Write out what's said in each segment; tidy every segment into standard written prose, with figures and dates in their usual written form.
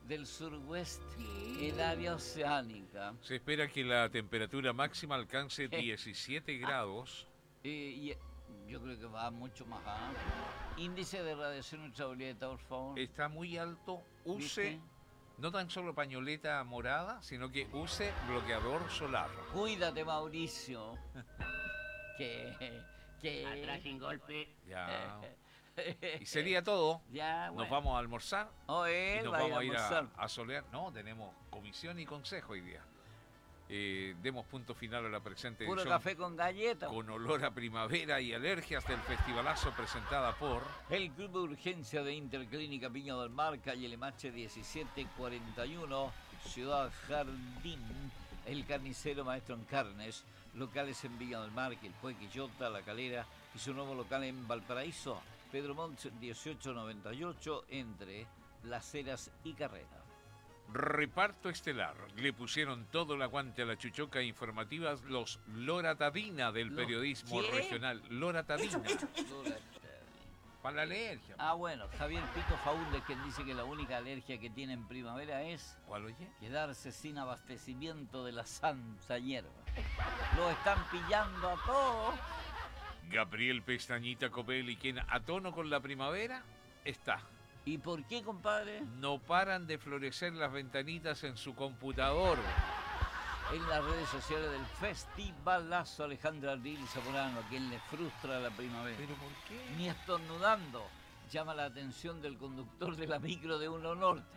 del suroeste, el área oceánica. Se espera que la temperatura máxima alcance 17 grados. Y yo creo que va mucho más alto. Índice de radiación ultravioleta, por favor. Está muy alto. Use ¿Viste? no tan solo pañoleta morada, sino que use bloqueador solar. Cuídate, Mauricio. Atrás sin golpe. Ya. Y sería todo. Ya, bueno. Nos vamos a almorzar Oh, y él nos va vamos a ir almorzar. a solear. No, tenemos comisión y consejo hoy día. Demos punto final a la presente Puro edición café con galleta. con olor a primavera y alergias del festivalazo presentada por El Club de Urgencia de Interclínica Viña del Mar, calle Lemache 1741, Ciudad Jardín. El Carnicero Maestro en Carnes, locales en Viña del Mar, Quilpué, Quillota, La Calera y su nuevo local en Valparaíso, Pedro Montt 1898, entre Las Heras y Carrera. Reparto Estelar. Le pusieron todo el aguante a la chuchoca informativa los Loratadina del periodismo ¿Qué? regional. Loratadina. Para la alergia. Ah, bueno, Javier Pito Faúndez, quien dice que la única alergia que tiene en primavera es ¿Cuál oye? quedarse sin abastecimiento de la santa hierba. Lo están pillando a todos. Gabriel Pestañita Copelli, quien a tono con la primavera está. ¿Y por qué, compadre? No paran de florecer las ventanitas en su computador. En las redes sociales del Festivalazo, Alejandra Ardil Zamorano, a quien le frustra la primavera. ¿Pero por qué? Ni estornudando llama la atención del conductor de la micro de Uno Norte.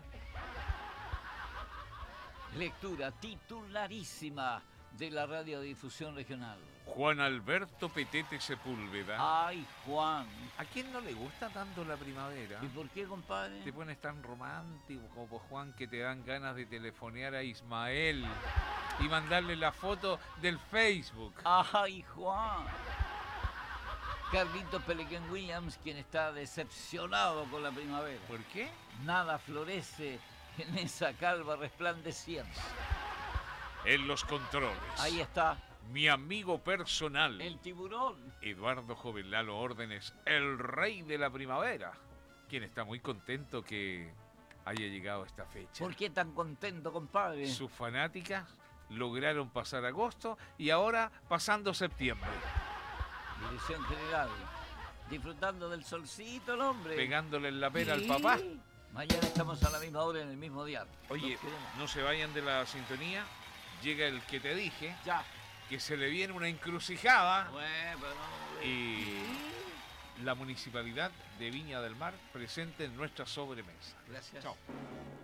Lectura titularísima de la radiodifusión regional. Juan Alberto Petete Sepúlveda. Ay, Juan. ¿A quién no le gusta tanto la primavera? ¿Y por qué, compadre? Te pones tan romántico como Juan que te dan ganas de telefonear a Ismael y mandarle la foto del Facebook. Ay, Juan. Carlitos Pelequén Williams, quien está decepcionado con la primavera. ¿Por qué? Nada florece en esa calva resplandeciente. En los controles. Ahí está, Mi amigo personal, el tiburón. Eduardo Jovelalo Órdenes, el rey de la primavera, quien está muy contento que haya llegado esta fecha. ¿Por qué tan contento, compadre? Sus fanáticas lograron pasar agosto y ahora pasando septiembre, Dirección general. Disfrutando del solcito, el hombre. pegándole en la pera al papá. Mañana estamos a la misma hora en el mismo diario. Oye, Los queremos. no se vayan de la sintonía. Llega el que te dije, Ya. que se le viene una encrucijada Bueno, pero no. y la Municipalidad de Viña del Mar presente en nuestra sobremesa. Gracias. Chao.